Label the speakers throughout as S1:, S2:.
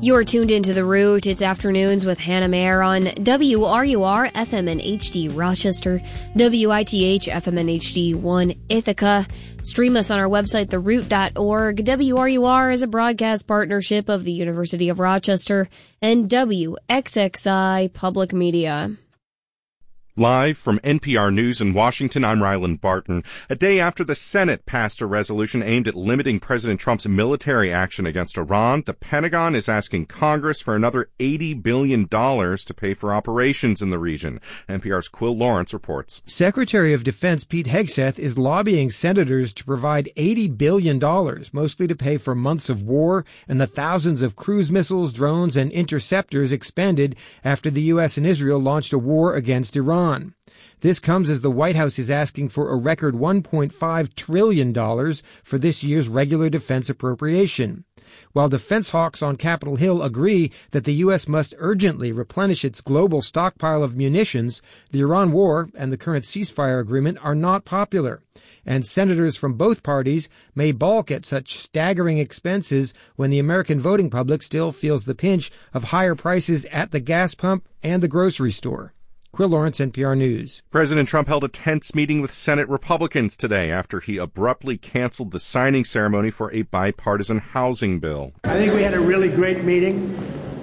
S1: You're tuned into The Root. It's afternoons with Hannah Mayer on WRUR FM and HD Rochester, WITH FM and HD 1 Ithaca. Stream us on our website, theroot.org. WRUR is a broadcast partnership of the University of Rochester and WXXI Public Media.
S2: Live from NPR News in Washington, I'm Ryland Barton. A day after the Senate passed a resolution aimed at limiting President Trump's military action against Iran, the Pentagon is asking Congress for another $80 billion to pay for operations in the region. NPR's Quill Lawrence reports.
S3: Secretary of Defense Pete Hegseth is lobbying senators to provide $80 billion, mostly to pay for months of war and the thousands of cruise missiles, drones, and interceptors expended after the U.S. and Israel launched a war against Iran. This comes as the White House is asking for a record $1.5 trillion for this year's regular defense appropriation. While defense hawks on Capitol Hill agree that the U.S. must urgently replenish its global stockpile of munitions, the Iran war and the current ceasefire agreement are not popular. And senators from both parties may balk at such staggering expenses when the American voting public still feels the pinch of higher prices at the gas pump and the grocery store. Quill Lawrence, NPR News.
S2: President Trump held a tense meeting with Senate Republicans today after he abruptly canceled the signing ceremony for a bipartisan housing bill.
S4: I think we had a really great meeting,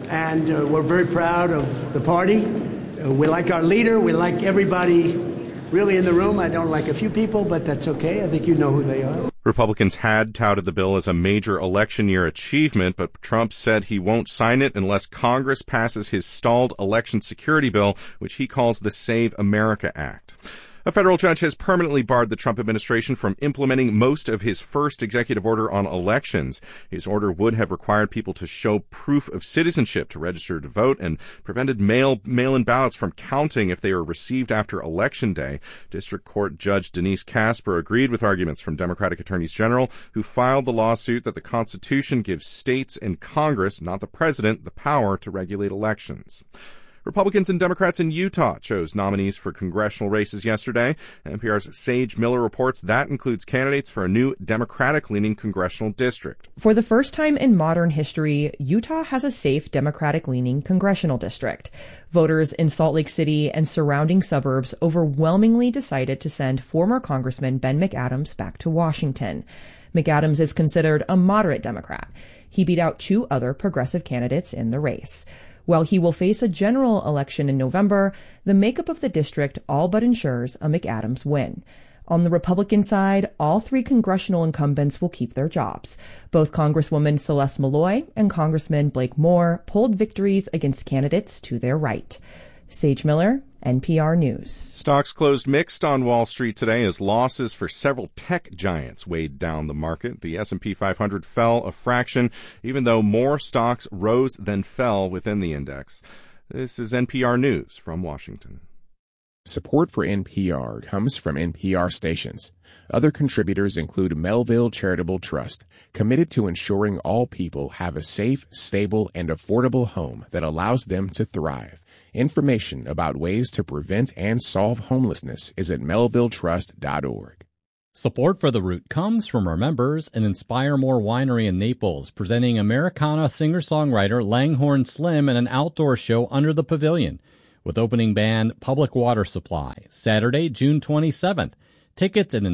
S4: and we're very proud of the party. We like our leader. We like everybody really in the room. I don't like a few people, but that's okay. I think you know who they are.
S2: Republicans had touted the bill as a major election year achievement, but Trump said he won't sign it unless Congress passes his stalled election security bill, which he calls the Save America Act. A federal judge has permanently barred the Trump administration from implementing most of his first executive order on elections. His order would have required people to show proof of citizenship to register to vote and prevented mail-in ballots from counting if they were received after Election Day. District Court Judge Denise Casper agreed with arguments from Democratic attorneys general who filed the lawsuit that the Constitution gives states and Congress, not the president, the power to regulate elections. Republicans and Democrats in Utah chose nominees for congressional races yesterday. NPR's Sage Miller reports that includes candidates for a new Democratic-leaning congressional district.
S5: For the first time in modern history, Utah has a safe Democratic-leaning congressional district. Voters in Salt Lake City and surrounding suburbs overwhelmingly decided to send former Congressman Ben McAdams back to Washington. McAdams is considered a moderate Democrat. He beat out two other progressive candidates in the race. While he will face a general election in November, the makeup of the district all but ensures a McAdams win. On the Republican side, all three congressional incumbents will keep their jobs. Both Congresswoman Celeste Malloy and Congressman Blake Moore pulled victories against candidates to their right. Sage Miller, NPR News.
S2: Stocks closed mixed on Wall Street today as losses for several tech giants weighed down the market. The S&P 500 fell a fraction, even though more stocks rose than fell within the index. This is NPR News from Washington.
S6: Support for NPR comes from NPR stations. Other contributors include Melville Charitable Trust, committed to ensuring all people have a safe, stable, and affordable home that allows them to thrive. Information about ways to prevent and solve homelessness is at melvilletrust.org.
S7: Support for The Root comes from our members and Inspire More Winery in Naples, presenting Americana singer-songwriter Langhorne Slim in an outdoor show under the pavilion, with opening band Public Water Supply, Saturday, June 27th. Tickets at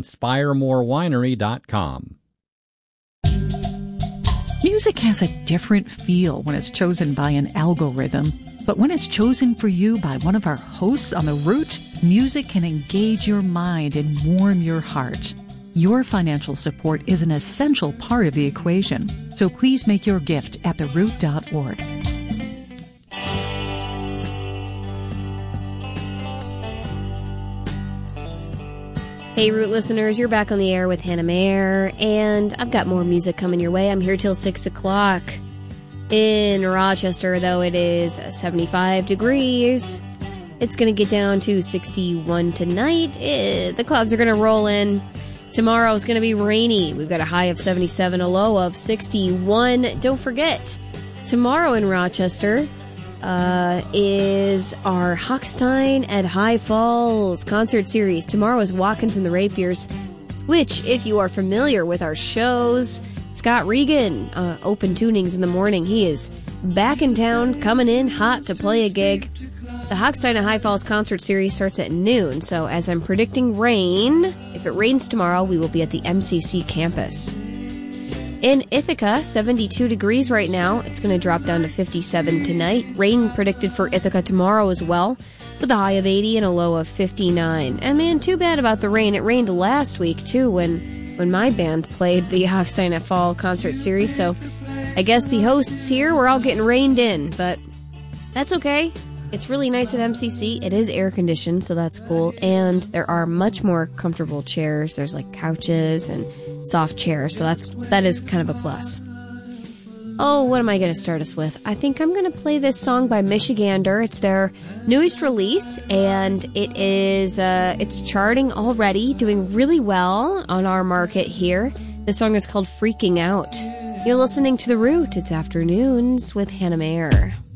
S7: inspiremorewinery.com.
S8: Music has a different feel when it's chosen by an algorithm. But when it's chosen for you by one of our hosts on The Root, music can engage your mind and warm your heart. Your financial support is an essential part of the equation. So please make your gift at theroot.org.
S1: Hey, Root listeners, you're back on the air with Hannah Mayer, and I've got more music coming your way. I'm here till 6 o'clock. In Rochester, though, it is 75 degrees. It's going to get down to 61 tonight. The clouds are going to roll in. Tomorrow is going to be rainy. We've got a high of 77, a low of 61. Don't forget, tomorrow in Rochester is our Hochstein at High Falls concert series. Tomorrow is Watkins and the Rapiers, which, if you are familiar with our shows, Scott Regan, open tunings in the morning. He is back in town, coming in hot to play a gig. The Hochstein at High Falls concert series starts at noon, so as I'm predicting rain, if it rains tomorrow, we will be at the MCC campus. In Ithaca, 72 degrees right now. It's going to drop down to 57 tonight. Rain predicted for Ithaca tomorrow as well, with a high of 80 and a low of 59. And man, too bad about the rain. It rained last week, too, when my band played the Hochstein at Fall concert series, so I guess the hosts here were all getting rained in, but that's okay. It's really nice at MCC. It is air conditioned, so that's cool. And there are much more comfortable chairs. There's like couches and soft chairs, so that is kind of a plus. Oh, what am I going to start us with? I think I'm going to play this song by Michigander. It's their newest release, and it is it's charting already, doing really well on our market here. This song is called Freaking Out. You're listening to The Root. It's Afternoons with Hannah Mayer.